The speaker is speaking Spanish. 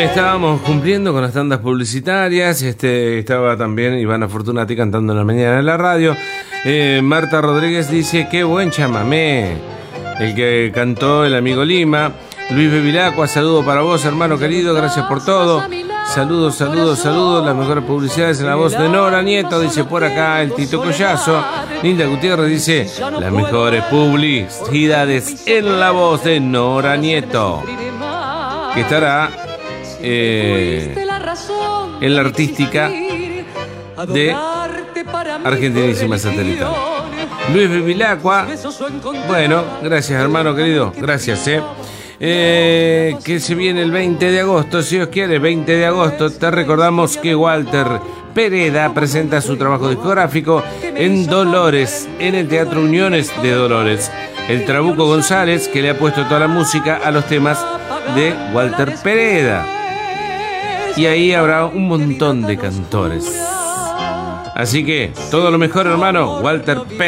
estábamos cumpliendo con las tandas publicitarias. Estaba también Ivana Fortunati cantando en la mañana en la radio. Marta Rodríguez dice: qué buen chamamé el que cantó el amigo Lima. Luis Bevilacqua, saludo para vos, hermano querido, gracias por todo. Saludos, saludos, saludos. Las mejores publicidades en la voz de Nora Nieto, dice por acá el Tito Collazo. Linda Gutiérrez dice: las mejores publicidades en la voz de Nora Nieto, que estará en la artística de Argentinísima Satelital. Luis Bevilacqua, bueno, gracias hermano querido, gracias. Que se viene el 20 de agosto, si Dios quiere, 20 de agosto. Te recordamos que Walter Pereda presenta su trabajo discográfico en Dolores, en el Teatro Uniones de Dolores. El Trabuco González, que le ha puesto toda la música a los temas de Walter Pereda. Y ahí habrá un montón de cantores. Así que todo lo mejor, hermano, Walter Pereda.